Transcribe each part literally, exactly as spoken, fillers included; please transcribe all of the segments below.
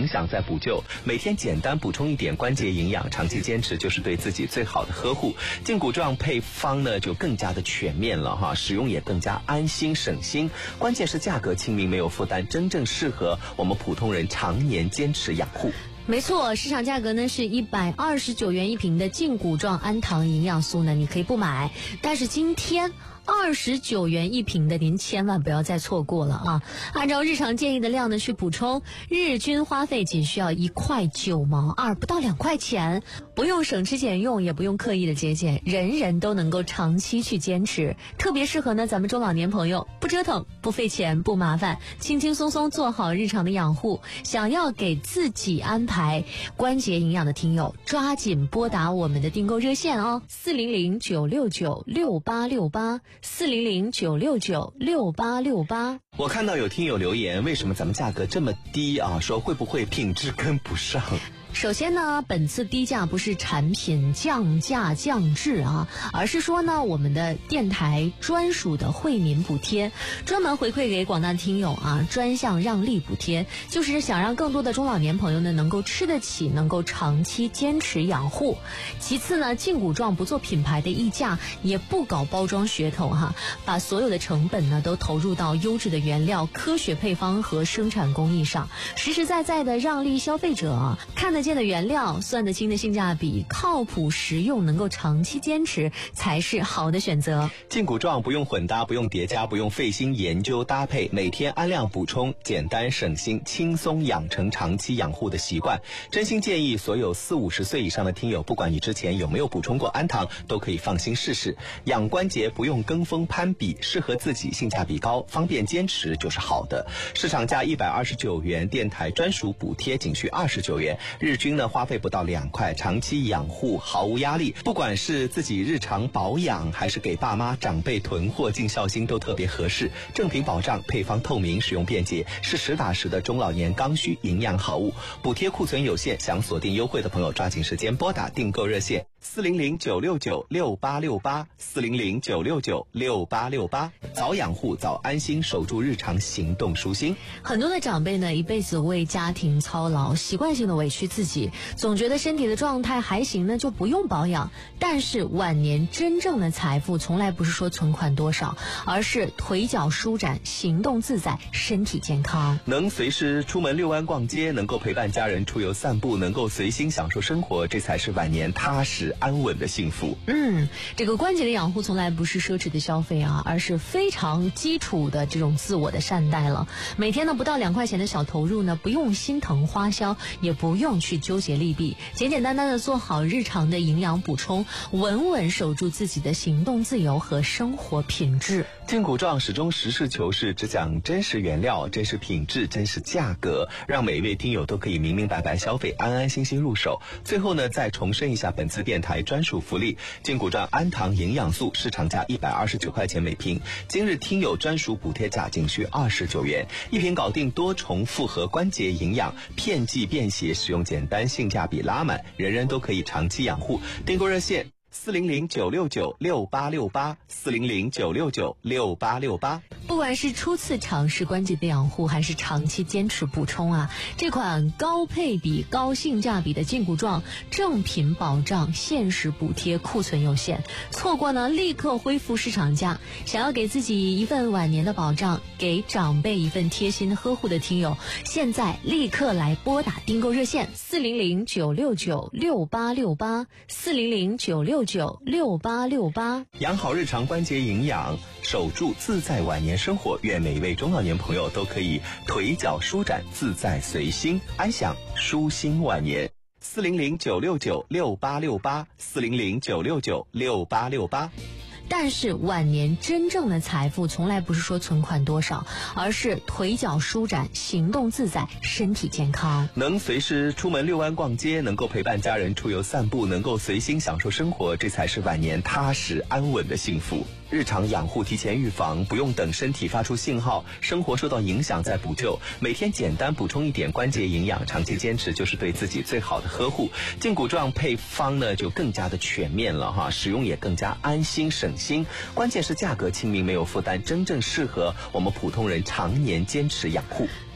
影响在补救。每天简单补充一点关节营养，长期坚持就是对自己最好的呵护。胫骨状配方呢就更加的全面了哈，使用也更加安心省心。关键是价格亲民，没有负担，真正适合我们普通人常年坚持养护。 没错，市场价格呢是一百二十九元一瓶的胫骨状氨糖营养素呢，你可以不买，但是今天二十九元一瓶的，您千万不要再错过了啊！按照日常建议的量呢去补充，日均花费仅需要一块九毛二，不到两块钱，不用省吃俭用，也不用刻意的节俭，人人都能够长期去坚持，特别适合呢咱们中老年朋友，不折腾，不费钱，不麻烦，轻轻松松做好日常的养护。想要给自己安排关节营养的听友，抓紧拨打我们的订购热线哦，四零零九六九六八六八。四零零九六九六八六八。 我看到有听友留言，为什么咱们价格这么低啊？说会不会品质跟不上？ 首先呢，本次低价不是产品降价降质啊，而是说呢，我们的电台专属的惠民补贴，专门回馈给广大听友啊，专项让利补贴，就是想让更多的中老年朋友呢能够吃得起，能够长期坚持养护。其次呢，胫骨状不做品牌的溢价，也不搞包装噱头哈，把所有的成本呢都投入到优质的原料、科学配方和生产工艺上，实实在在的让利消费者啊，看得见的原料，算得清的性价比，靠谱实用，能够长期坚持才是好的选择。 胫骨状不用混搭，不用叠加，不用费心研究搭配，每天按量补充，简单省心，轻松养成长期养护的习惯。真心建议所有四五十岁以上的听友，不管你之前有没有补充过氨糖，都可以放心试试。养关节不用跟风攀比，适合自己，性价比高，方便坚持就是好的。市场价一百二十九元，电台专属补贴仅需二十九元，日均呢花费不到两块，长期养护毫无压力。不管是自己日常保养，还是给爸妈长辈囤货尽孝心，都特别合适。正品保障，配方透明，使用便捷，是实打实的中老年刚需营养好物。补贴库存有限，想锁定优惠的朋友，抓紧时间拨打订购热线四零零九六九六八六八四零零九六九六八六八。早养护，早安心，守住日常行动舒心。 很多的长辈呢，一辈子为家庭操劳，习惯性的委屈自己，总觉得身体的状态还行呢，就不用保养。但是晚年真正的财富，从来不是说存款多少，而是腿脚舒展，行动自在，身体健康。 能随时出门遛弯逛街，能够陪伴家人出游散步，能够随心享受生活，这才是晚年踏实安稳的幸福。 嗯，这个关节的养护从来不是奢侈的消费啊，而是非常基础的这种自我的善待了。每天呢不到两块钱的小投入呢，不用心疼花销，也不用去纠结利弊，简简单单的做好日常的营养补充，稳稳守住自己的行动自由和生活品质。 胫骨状始终实事求是，只讲真实原料、真实品质、真实价格，让每一位听友都可以明明白白消费，安安心心入手。最后呢，再重申一下本次电台专属福利：胫骨状氨糖营养素市场价一百二十九块钱每瓶，今日听友专属补贴价仅需二十九元，一瓶搞定多重复合关节营养，片剂便携，使用简单，性价比拉满，人人都可以长期养护。订购热线四零零九六九六八六八四零零九六九六八六八。 不管是初次尝试关节的养护，还是长期坚持补充啊，这款高配比、高性价比的胫骨状正品保障，限时补贴，库存有限，错过呢立刻恢复市场价。想要给自己一份晚年的保障，给长辈一份贴心呵护的听友，现在立刻来拨打订购热线四零零九六九六八六八四零零九六九六八六八。 养好日常关节营养，守住自在晚年生活，愿每一位中老年朋友都可以腿脚舒展，自在随心，安享舒心晚年。四零零九六九六八六八四零零九六九六八六八。 但是晚年真正的财富，从来不是说存款多少，而是腿脚舒展，行动自在，身体健康。 能随时出门遛弯逛街，能够陪伴家人出游散步，能够随心享受生活，这才是晚年踏实安稳的幸福。日常养护提前预防，不用等身体发出信号，生活受到影响再补救。每天简单补充一点关节营养，长期坚持就是对自己最好的呵护。胫骨状配方呢就更加的全面了哈，使用也更加安心省心。关键是价格亲民，没有负担，真正适合我们普通人常年坚持养护。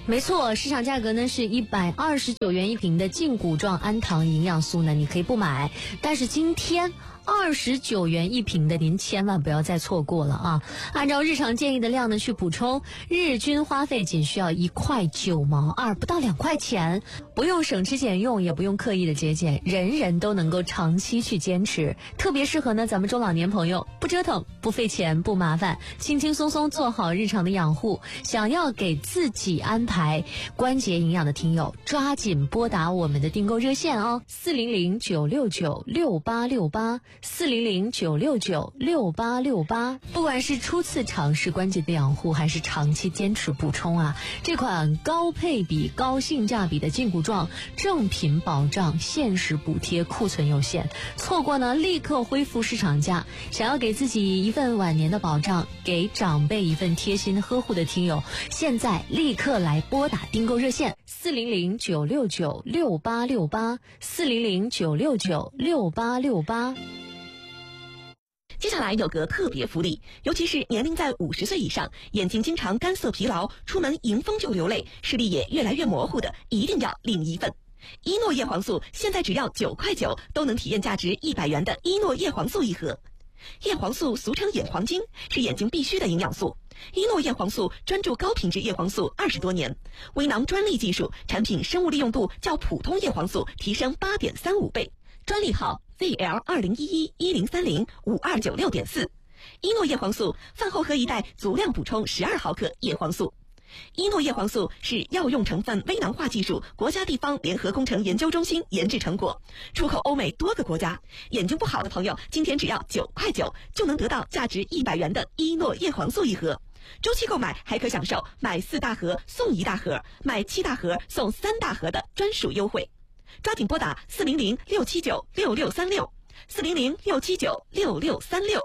没错，市场价格呢是一百二十九元一瓶的净谷状氨糖营养素呢，你可以不买，但是今天二十九元一瓶的，您千万不要再错过了啊！按照日常建议的量呢去补充，日均花费仅需要一块九毛二，不到两块钱，不用省吃俭用，也不用刻意的节俭，人人都能够长期去坚持，特别适合呢咱们中老年朋友，不折腾，不费钱，不麻烦，轻轻松松做好日常的养护。想要给自己安排关节营养的听友，抓紧拨打我们的订购热线哦，四零零九六九六八六八。四零零九六九六八六八，不管是初次尝试关节的养护，还是长期坚持补充啊，这款高配比、高性价比的净谷状正品保障限时补贴库存有限，错过呢立刻恢复市场价。想要给自己一份晚年的保障，给长辈一份贴心呵护的听友，现在立刻来拨打订购热线四零零九六九六八六八，四零零九六九六八六八。 接下来有个特别福利，尤其是年龄在五十岁以上，眼睛经常干涩疲劳，出门迎风就流泪，视力也越来越模糊的，一定要领一份。伊诺叶黄素现在只要九块九，都能体验价值一百元的伊诺叶黄素一盒。叶黄素俗称眼黄金，是眼睛必须的营养素。伊诺叶黄素专注高品质叶黄素二十多年，微囊专利技术，产品生物利用度较普通叶黄素提升 八点三五 倍，专利号 Z L 二零一一一零三零五二九六点四。伊诺叶黄素饭后喝一袋，足量补充十二毫克叶黄素。伊诺叶黄素是药用成分微囊化技术国家地方联合工程研究中心研制成果，出口欧美多个国家。眼睛不好的朋友，今天只要九块九就能得到价值一百元的伊诺叶黄素一盒。周期购买还可享受买四大盒送一大盒，买七大盒送三大盒的专属优惠。抓紧拨打四零零六七九六六三六，四零零六七九六六三六。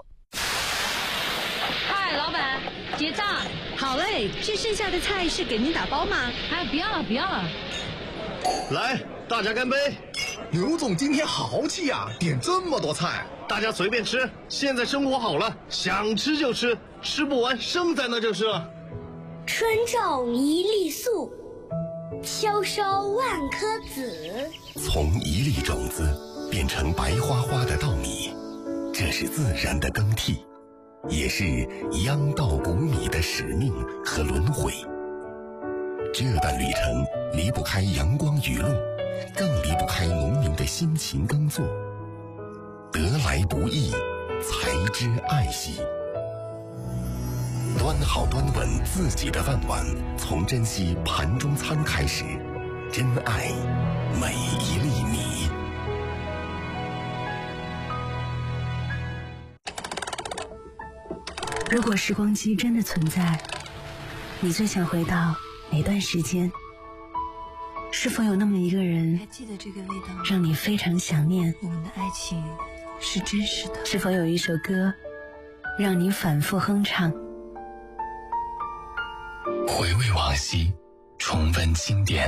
嗨，老板，结账。 好嘞，这剩下的菜是给您打包吗？ 哎，不要了，不要了。 来，大家干杯！ 刘总今天好气呀、啊，点这么多菜， 大家随便吃。现在生活好了，想吃就吃，吃不完剩在那就是了。 春种一粒粟，秋收万颗子。 从一粒种子变成白花花的稻米，这是自然的更替，也是秧稻谷米的使命和轮回。这段旅程离不开阳光雨露，更离不开农民的辛勤耕作。得来不易，才知爱惜。端好端稳自己的饭碗，从珍惜盘中餐开始，珍爱每一粒米。 如果时光机真的存在，你最想回到哪段时间？是否有那么一个人， 还记得这个味道， 让你非常想念？ 我们的爱情是真实的。 是否有一首歌，让你反复哼唱？ 回味往昔，重温经典，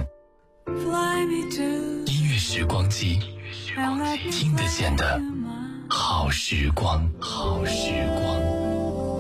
音乐时光机，听得见的好时光，好时光。